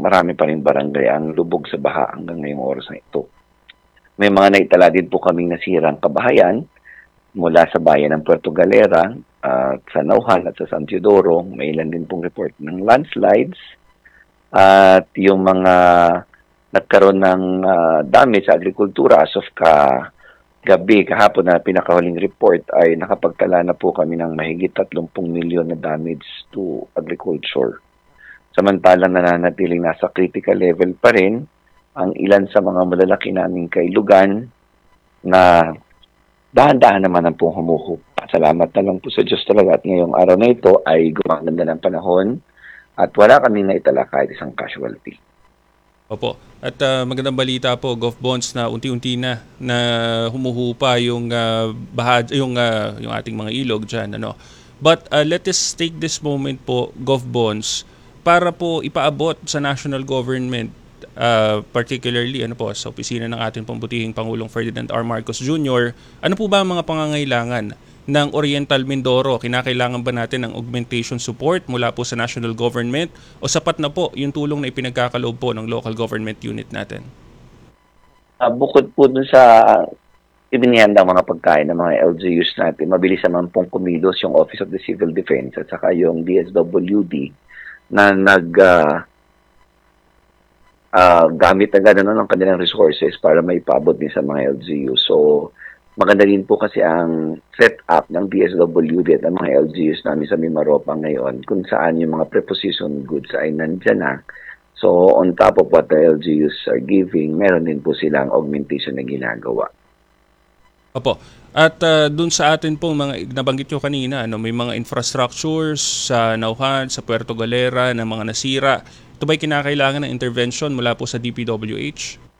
marami pa rin barangay ang lubog sa baha hanggang ngayong oras na ito. May mga naitala din po kaming nasirang kabahayan mula sa bayan ng Puerto Galera, sa Nauhan at sa San Teodoro. May ilan din pong report ng landslides at yung mga nagkaroon ng damage sa agrikultura as of kahapon na pinakahuling report ay nakapagtala na po kami ng mahigit 30 milyon na damage to agriculture. Samantalang nananatiling nasa critical level pa rin ang ilan sa mga malalaki naming kailugan na dahan-dahan naman ang pong humuhupa. Salamat na lang po sa Diyos talaga at ngayong araw na ito ay gumaganda ng panahon at wala kaming naitala kahit isang casualty. Opo. At magandang balita po, Gov. Bonds, na unti-unti na humuhupa yung yung ating mga ilog diyan, ano. But let us take this moment po, Gov. Bonds, para po ipaabot sa national government, particularly sa opisina ng ating pambutihing Pangulong Ferdinand R. Marcos Jr., ano po ba ang mga pangangailangan ng Oriental Mindoro? Kinakailangan ba natin ng augmentation support mula po sa national government o sapat na po yung tulong na ipinagkakaloob po ng local government unit natin? Bukod po dun sa ibinihandang mga pagkain ng mga LGUs natin, mabilis naman pong kumilos yung Office of the Civil Defense at saka yung DSWD na gamit agad ng kanilang resources para maipaabot din sa mga LGU. So, maganda din po kasi ang setup ng DSWD at ng mga LGUs namin sa Mimaropa ngayon kung saan yung mga preposition goods ay nandyan na. So, on top of what the LGUs are giving, meron din po silang augmentation na ginagawa. Opo. At dun sa atin po, mga nabanggit nyo kanina, may mga infrastructures sa Nauhan, sa Puerto Galera, na mga nasira. Ito ba'y kinakailangan ng intervention mula po sa DPWH?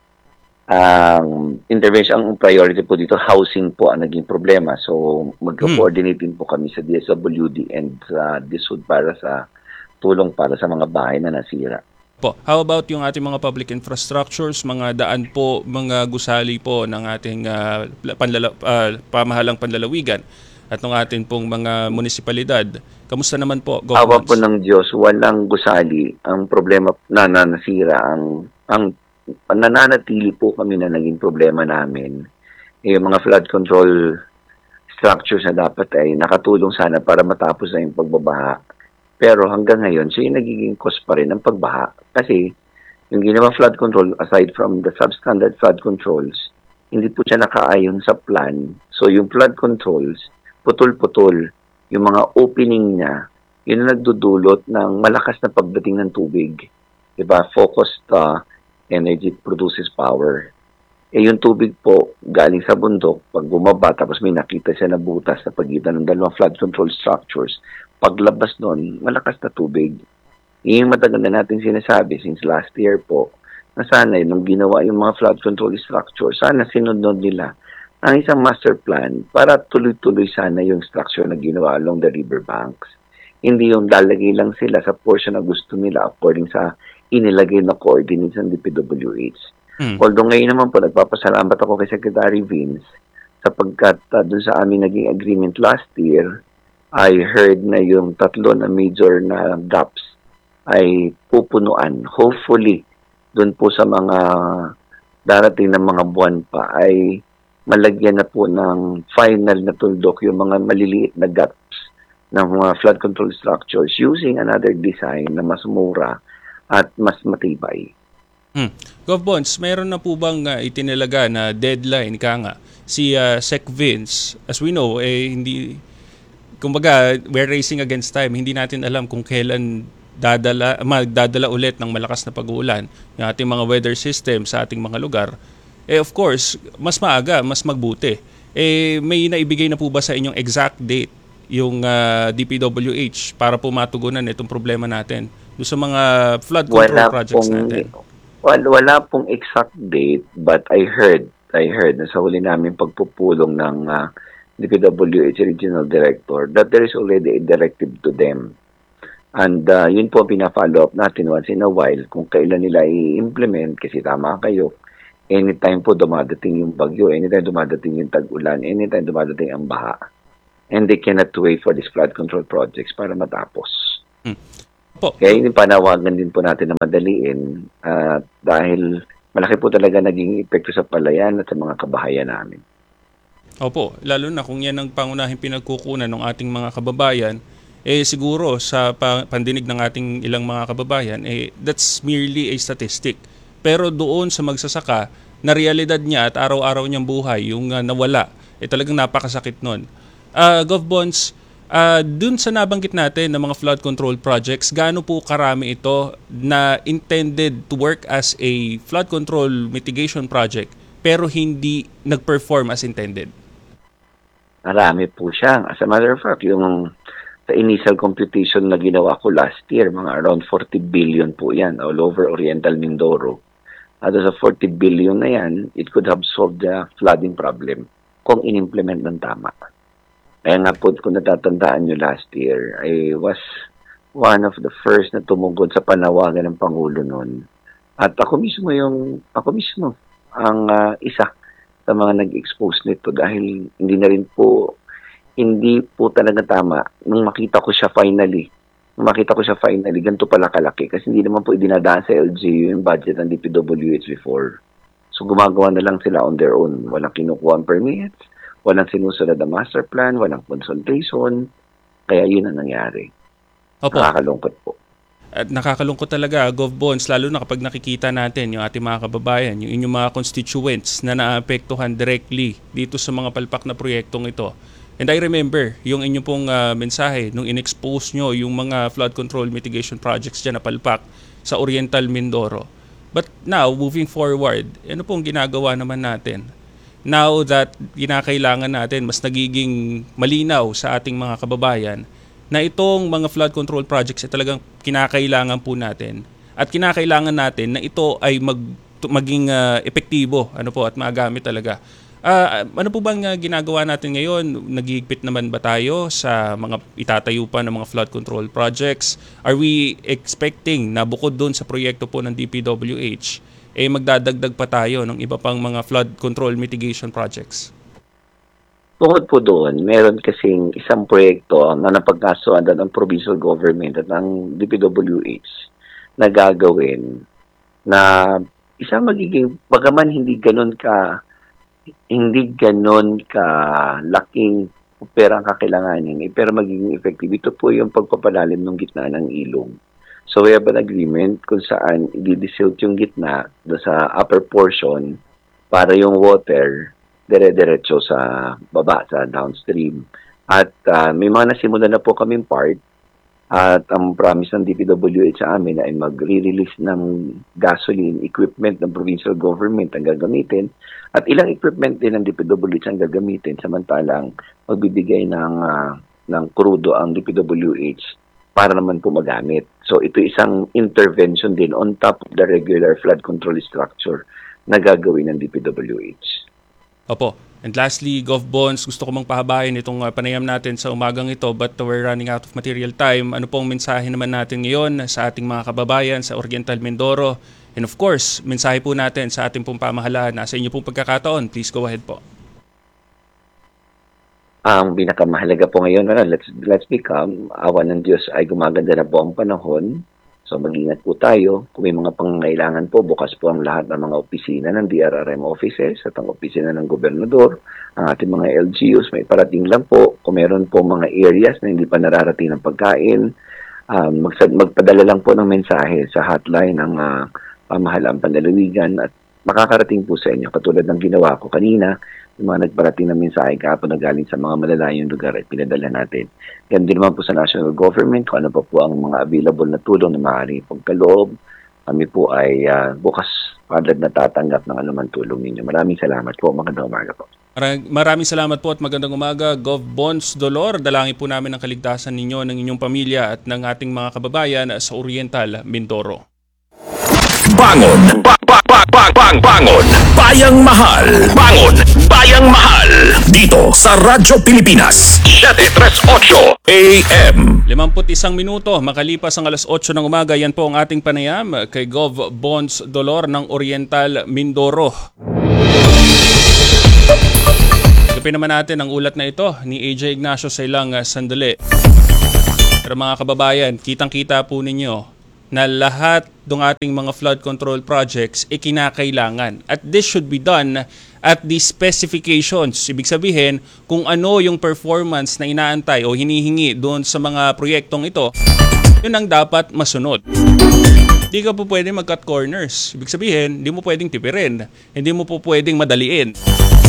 Intervention, ang priority po dito, housing po ang naging problema. So, mag-coordinate din po kami sa DSWD and sa DSUD para sa tulong para sa mga bahay na nasira. Po, how about yung ating mga public infrastructures, mga daan po, mga gusali po ng ating pamahalang panlalawigan at ng ating pong mga munisipalidad? Kamusta naman po, Awa po ng Diyos, walang gusali. Ang problema na nasira, ang nananatili po kami na naging problema namin, yung mga flood control structures na dapat ay nakatulong sana para matapos na yung pagbabaha. Pero hanggang ngayon, siya yung nagiging cause pa rin ng pagbaha. Kasi yung ginawa flood control, aside from the substandard flood controls, hindi po siya nakaayon sa plan. So yung flood controls, putol-putol, yung mga opening niya, yun ang nagdudulot ng malakas na pagdating ng tubig. Diba? Focused energy produces power. Yung tubig po, galing sa bundok, pag bumaba, tapos may nakita siya na butas sa pagitan ng dalawang flood control structures, paglabas nun, malakas na tubig. Yung matagal na natin sinasabi since last year po, na sana nung ginawa yung mga flood control structure, sana sinunod nila ang isang master plan para tuloy-tuloy sana yung structure na ginawa along the river banks. Hindi yung lalagay lang sila sa portion na gusto nila according sa inilagay na coordinates ng DPWH. Although ngayon naman po, nagpapasalamat ako kay Secretary Vince sapagkat doon sa aming naging agreement last year, I heard na yung 3 na major na gaps ay pupunuan. Hopefully, doon po sa mga darating na mga buwan pa ay malagyan na po ng final na tuldok yung mga maliliit na gaps ng mga flood control structures using another design na mas mura at mas matibay. Gov. Bonds, mayroon na po bang itinalaga na deadline si Sec Vince? As we know, hindi, kumbaga, we're racing against time. Hindi natin alam kung kailan magdadala ulit ng malakas na pag-uulan yung ating mga weather system sa ating mga lugar. Of course, mas maaga, mas magbuti. May naibigay na po ba sa inyong exact date yung DPWH para po matugunan itong problema natin sa mga flood control projects natin? Wala pong exact date, but I heard na sa huli namin pagpupulong ng DPWH Regional Director that there is already a directive to them. And yun po pina-follow up natin once in a while kung kailan nila i-implement kasi tama kayo. Anytime po dumadating yung bagyo, anytime dumadating yung tag-ulan, anytime dumadating ang baha. And they cannot wait for these flood control projects para matapos. Po. Kaya yung panawagan din po natin na madaliin dahil malaki po talaga naging epekto sa palayan at sa mga kabahayan namin. Opo, lalo na kung yan ang pangunahing pinagkukunan ng ating mga kababayan, siguro sa pandinig ng ating ilang mga kababayan, that's merely a statistic. Pero doon sa magsasaka, na realidad niya at araw-araw niyang buhay, yung nawala, talagang napakasakit nun. Gov Bonds, dun sa nabanggit natin ng mga flood control projects, gaano po karami ito na intended to work as a flood control mitigation project pero hindi nag-perform as intended? Marami po siya. As a matter of fact, yung sa initial computation na ginawa ko last year, mga around 40 billion po yan all over Oriental Mindoro. At sa 40 billion na yan, it could have solved the flooding problem kung in-implement ng tama. Kaya nga po, kung natatandaan nyo last year, I was one of the first na tumugod sa panawagan ng Pangulo noon. At ako mismo ang isa sa mga nag-expose nito dahil hindi po talaga tama nung makita ko siya finally, ganito pala kalaki kasi hindi naman po idinadaan sa LGU yung budget ng DPWH before. So gumagawa na lang sila on their own. Walang kinukuha ang permits, walang sinusunod na master plan, walang consultation. Kaya yun ang nangyari. Opo. Nakakalungkot po. At nakakalungkot talaga, Gov Bonds, lalo na kapag nakikita natin yung ating mga kababayan, yung inyong mga constituents na naapektuhan directly dito sa mga palpak na proyektong ito. And I remember yung inyong pong mensahe nung in-expose nyo yung mga flood control mitigation projects dyan na palpak sa Oriental Mindoro. But now, moving forward, ano pong ginagawa naman natin? Now that kinakailangan natin, mas nagiging malinaw sa ating mga kababayan na itong mga flood control projects ay talagang kinakailangan po natin. At kinakailangan natin na ito ay maging epektibo at magamit talaga. Ano po bang ginagawa natin ngayon? Nagigipit naman ba tayo sa mga itatayo pa ng mga flood control projects? Are we expecting na bukod doon sa proyekto po ng DPWH, magdadagdag pa tayo ng iba pang mga flood control mitigation projects? Bukod po doon, meron kasing isang proyekto na napagkasuhan ng provincial government at ng DPWH na gagawin na isang magiging, bagaman hindi ganon ka laking pera ang kakailanganin, pero magiging effective. Ito po yung pagpapalalim ng gitna ng ilog. So we have an agreement kung saan i-desilt yung gitna sa upper portion para yung water dire-diretso sa baba, sa downstream. At may mga nasimulan na po kaming part at ang promise ng DPWH sa amin ay mag-re-release ng gasoline equipment ng provincial government ang gagamitin at ilang equipment din ng DPWH ang gagamitin samantalang magbibigay ng krudo ang DPWH para naman po magamit. So ito isang intervention din on top of the regular flood control structure na gagawin ng DPWH. Opo. And lastly, Gov Bonds, gusto ko mang pahabain itong panayam natin sa umagang ito but we're running out of material time. Ano pong mensahe naman natin ngayon sa ating mga kababayan sa Oriental Mindoro? And of course, mensahe po natin sa ating pong pamahalaan. Nasa inyo pong pagkakataon. Please go ahead po. Ang pinakamahalaga po ngayon, let's be calm. Awa ng Diyos ay gumaganda na po ang panahon. So mag-ingat po tayo. Kung may mga pangangailangan po, bukas po ang lahat ng mga opisina ng DRRM offices at ang opisina ng gobernador, ang ating mga LGUs, may parating lang po. Kung meron po mga areas na hindi pa nararating ng pagkain, magpadala lang po ng mensahe sa hotline ng pamahalaan panlalawigan at makakarating po sa inyo. Katulad ng ginawa ko kanina, yung mga nagparating ng mensahe kahapon na galing sa mga malalayong lugar at pinadala natin. Ganun din naman po sa national government, kung ano pa po ang mga available na tulong na maaari pagkaloob. Kami po ay bukas padad na tatanggap ng anumang tulong ninyo. Maraming salamat po. Magandang umaga po. Maraming salamat po at magandang umaga, Gov Bonds Dolor. Dalangin po namin ang kaligtasan ninyo, ng inyong pamilya at ng ating mga kababayan sa Oriental Mindoro. Bangon! Bangon! Bayang Mahal! Bangon! Bayang Mahal! Dito sa Radyo Pilipinas 738 AM. 51 minuto, makalipas ang alas 8 ng umaga, yan po ang ating panayam kay Gov Bonds Dolor ng Oriental Mindoro. Gapin naman natin ang ulat na ito ni AJ Ignacio sa ilang sandali. Pero mga kababayan, kitang-kita po ninyo na lahat ng ating mga flood control projects kinakailangan. At this should be done at the specifications. Ibig sabihin, kung ano yung performance na inaantay o hinihingi doon sa mga proyektong ito, yun ang dapat masunod. Hindi ka po pwedeng mag-cut corners. Ibig sabihin, hindi mo pwedeng tipirin. Hindi mo po pwedeng madaliin.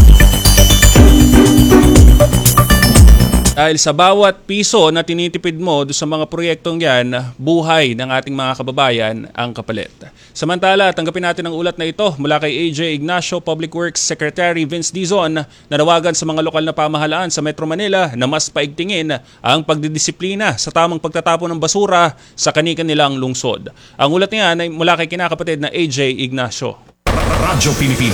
Dahil sa bawat piso na tinitipid mo sa mga proyektong yan, buhay ng ating mga kababayan ang kapalit. Samantala, tanggapin natin ang ulat na ito mula kay AJ Ignacio, Public Works Secretary Vince Dizon, nanawagan sa mga lokal na pamahalaan sa Metro Manila na mas paigtingin ang pagdidisiplina sa tamang pagtatapon ng basura sa kani-kanilang lungsod. Ang ulat niyan ay mula kay kinakapatid na AJ Ignacio. Radyo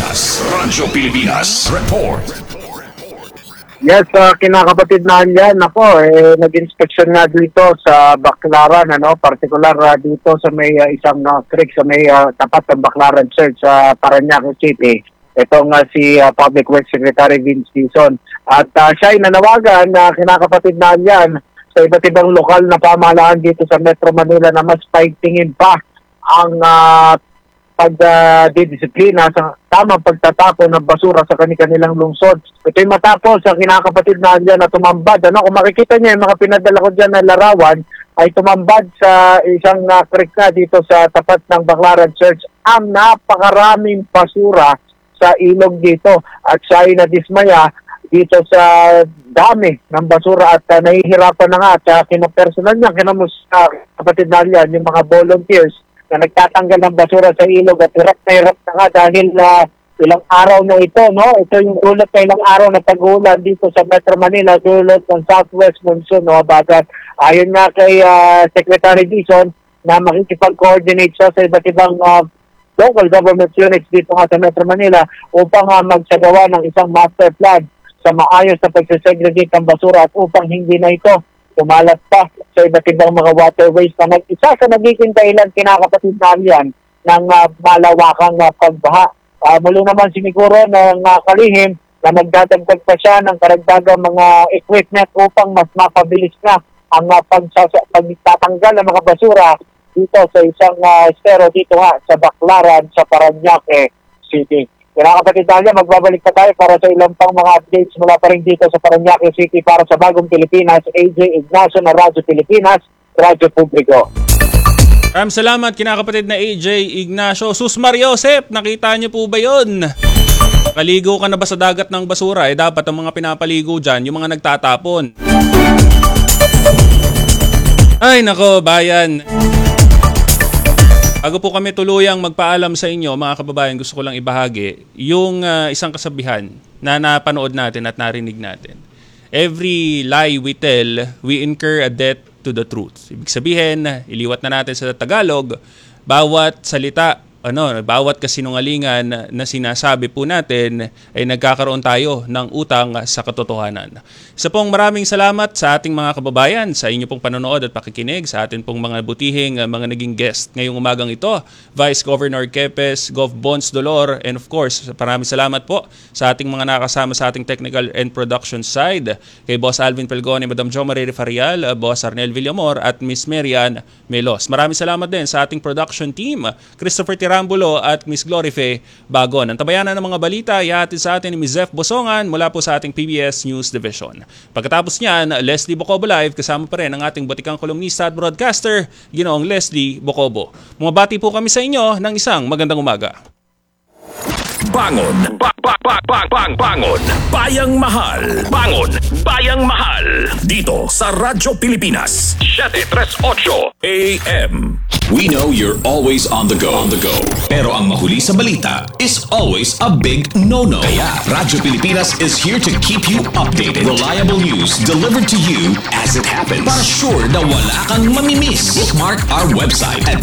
Pilipinas. Report. Yes, kinakapatid na yan. Nag-inspection nga dito sa Baclaran, particular dito sa may isang creek sa may tapat ng Baclaran Church sa Parañaque City. Ito nga si Public Works Secretary Vince Dizon. At siya ay nanawagan na kinakapatid na yan sa iba't ibang lokal na pamahalaan dito sa Metro Manila na mas paigtingin pa ang pagdidisiplina sa tamang pagtatapon ng basura sa kanilang lungsod. Ito'y matapos sa kinakapatid na dyan na tumambad. Kung makikita niyo yung mga pinadala ko dyan na larawan, ay tumambad sa isang creek na dito sa tapat ng Baclaran Church ang napakaraming basura sa ilog dito. At siya ay nadismaya dito sa dami ng basura at nahihirapan na nga. At kinapersonal niya, kapatid na yan, yung mga volunteers na nagtatanggal ng basura sa ilog at hirap na nga dahil ilang araw na ito, Ito yung dulot na ilang araw na pag-ulan dito sa Metro Manila, dulot ng Southwest Monsoon, Bagat. Ayon nga kay Secretary Dizon na makikipag-coordinate siya sa iba't ibang local government units dito nga sa Metro Manila upang magsagawa ng isang master plan sa maayos na pagsasegregate ng basura at upang hindi na ito tumalat pa sa iba't ibang mga waterways na isa sa nagiging dahilan kinakapatid namin ng malawakang pagbaha. Muli naman siniguro ng kalihim na nagdadagdag pa siya ng karagdagang mga equipment upang mas mapabilis na ang pagtatanggal ng mga basura dito sa isang estero dito nga sa Baclaran sa Parañaque City. Kinakapatid namin, magbabalik pa tayo para sa ilang pang mga updates mula pa rin dito sa Parañaque City para sa Bagong Pilipinas. AJ Ignacio na Radyo Pilipinas, Radyo Publiko. Maraming salamat kinakapatid na AJ Ignacio. Susmar Joseph, nakita niyo po ba yun? Kaligo ka na ba sa dagat ng basura? Dapat ang mga pinapaligo dyan, yung mga nagtatapon. Ay nako, bayan. Bago po kami tuluyang magpaalam sa inyo, mga kababayan, gusto ko lang ibahagi yung isang kasabihan na napanood natin at narinig natin. Every lie we tell, we incur a debt to the truth. Ibig sabihin, iliwat na natin sa Tagalog, bawat salita, bawat kasinungalingan na sinasabi po natin ay nagkakaroon tayo ng utang sa katotohanan. Isa pong maraming salamat sa ating mga kababayan sa inyo pong panonood at pakikinig sa atin pong mga butihing mga naging guest ngayong umagang ito. Vice Governor Kepes, Gov. Bons Dolor, and of course, maraming salamat po sa ating mga nakasama sa ating technical and production side. Kay Boss Alvin Pelgone, Madam Jo Marie Farial, Boss Arnel Villamor at Miss Marian Melos. Maraming salamat din sa ating production team, Christopher Tirambulo at Miss Glorife Bagon. Ang tabayanan ng mga balita, ihatid sa atin ni Ms. Zef Bosongan mula po sa ating PBS News Division. Pagkatapos niyan, Leslie Bocobo Live, kasama pa rin ang ating batikang kolumnista at broadcaster, Ginoong Leslie Bocobo. Bumabati po kami sa inyo ng isang magandang umaga. Bangon. Bangon. Bayang Mahal. Bangon. Bayang Mahal. Dito sa Radyo Pilipinas. 738 AM. We know you're always on the go. Pero ang mahuli sa balita is always a big no-no. Kaya Radyo Pilipinas is here to keep you updated. Reliable news delivered to you as it happens. Para sure na wala kang mamimiss. Bookmark our website at